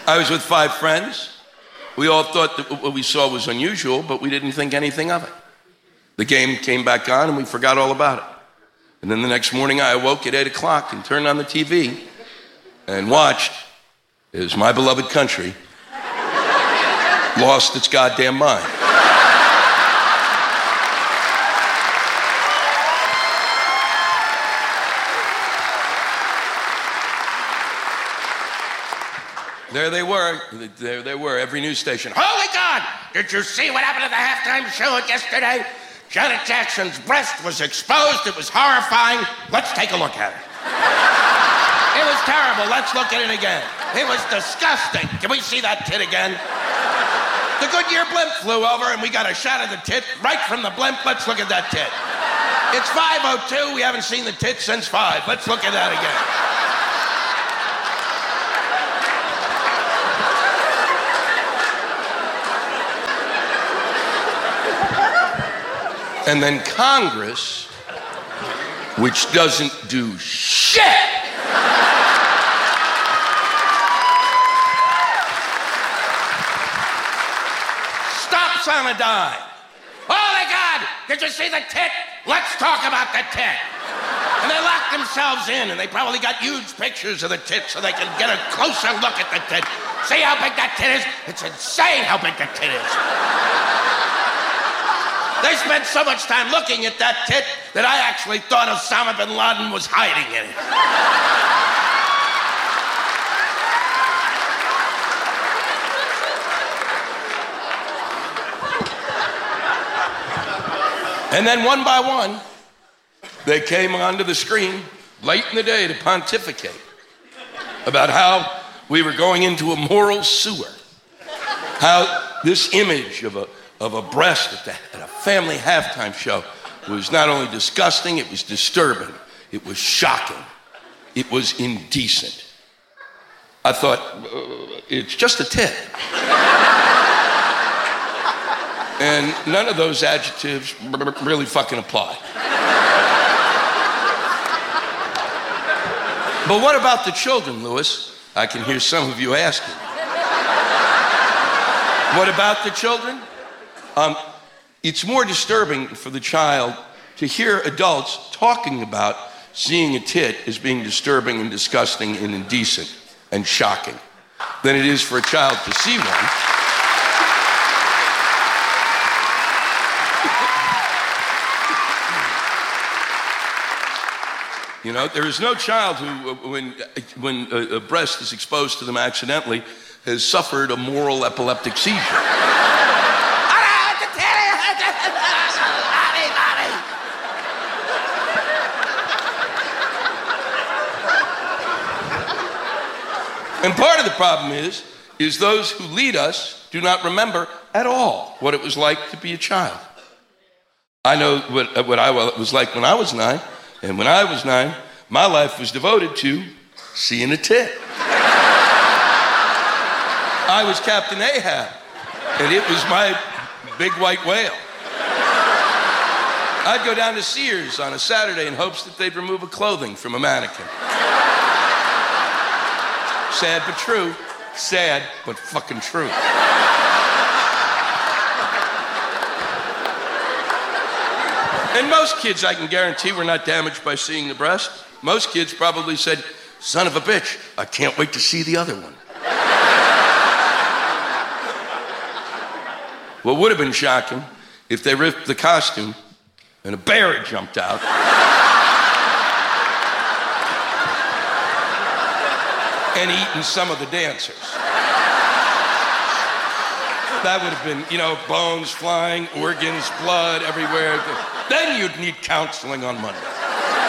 I was with 5 friends. We all thought that what we saw was unusual, but we didn't think anything of it. The game came back on and we forgot all about it. And then the next morning I awoke at 8 o'clock and turned on the TV and watched as my beloved country lost its goddamn mind. There they were, every news station. Holy God! Did you see what happened at the halftime show yesterday? Janet Jackson's breast was exposed. It was horrifying. Let's take a look at it. It was terrible. Let's look at it again. It was disgusting. Can we see that tit again? The Goodyear blimp flew over and we got a shot of the tit right from the blimp. Let's look at that tit. It's 5:02. We haven't seen the tit since 5. Let's look at that again. And then Congress, which doesn't do shit, stops on a dime. Holy God, did you see the tit? Let's talk about the tit. And they locked themselves in, and they probably got huge pictures of the tit so they can get a closer look at the tit. See how big that tit is? It's insane how big that tit is. They spent so much time looking at that tit that I actually thought Osama bin Laden was hiding in it. And then one by one, they came onto the screen late in the day to pontificate about how we were going into a moral sewer. How this image of a breast at a family halftime show was not only disgusting, it was disturbing, it was shocking, it was indecent. I thought, it's just a tit. And none of those adjectives really fucking apply. But what about the children, Louis? I can hear some of you asking. What about the children? It's more disturbing for the child to hear adults talking about seeing a tit as being disturbing and disgusting and indecent and shocking than it is for a child to see one. You know, there is no child who, when a breast is exposed to them accidentally, has suffered a moral epileptic seizure. And part of the problem is those who lead us do not remember at all what it was like to be a child. I know what it was like when I was 9, and when I was 9, my life was devoted to seeing a tit. I was Captain Ahab, and it was my big white whale. I'd go down to Sears on a Saturday in hopes that they'd remove a clothing from a mannequin. Sad but true. Sad but fucking true. And most kids, I can guarantee, were not damaged by seeing the breast. Most kids probably said, son of a bitch, I can't wait to see the other one. What would have been shocking if they ripped the costume and a bear had jumped out. And eaten some of the dancers. That would have been, bones flying, organs, blood everywhere. Then you'd need counseling on Monday.